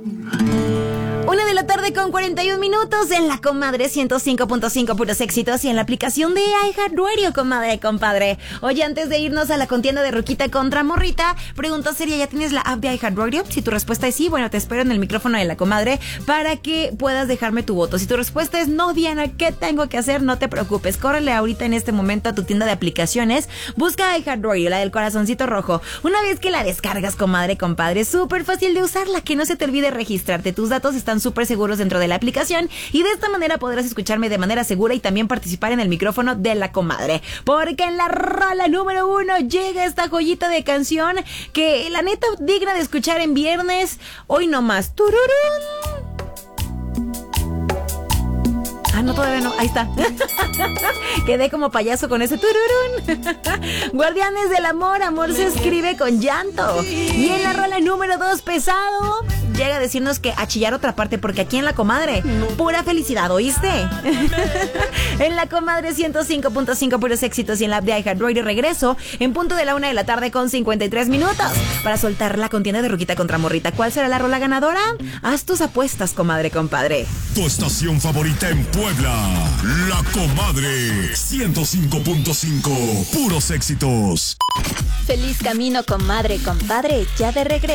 Una de la tarde con 41 minutos en la Comadre 105.5 puros éxitos y en la aplicación de iHeartRadio, comadre, compadre. Oye, antes de irnos a la contienda de Ruquita contra Morrita, pregunta seria, ¿ya tienes la app de iHeartRadio? Si tu respuesta es sí, bueno, te espero en el micrófono de la Comadre para que puedas dejarme tu voto. Si tu respuesta es no, Diana, ¿qué tengo que hacer? No te preocupes, córrele ahorita en este momento a tu tienda de aplicaciones, busca iHeartRadio, la del corazoncito rojo. Una vez que la descargas, comadre, compadre, súper fácil de usarla, que no se te olvide registrarte. Tus datos están súper seguros dentro de la aplicación y de esta manera podrás escucharme de manera segura y también participar en el micrófono de la Comadre, porque en la rola número 1 llega esta joyita de canción que la neta digna de escuchar en viernes. Hoy nomás. ¡Tururún! Ah, no, todavía no. Ahí está. Quedé como payaso con ese tururún. Guardianes del amor, amor se escribe con llanto. Y en la rola número 2, pesado, llega a decirnos que a chillar otra parte, porque aquí en la Comadre, pura felicidad, ¿oíste? En la Comadre 105.5 puros éxitos y en la app de iHeartRadio regreso en punto de la 1 de la tarde con 53 minutos para soltar la contienda de Ruquita contra Morrita. ¿Cuál será la rola ganadora? Haz tus apuestas, comadre, compadre. Tu estación favorita en Puebla, La Comadre 105.5 puros éxitos. Feliz camino, comadre, compadre, ya de regreso.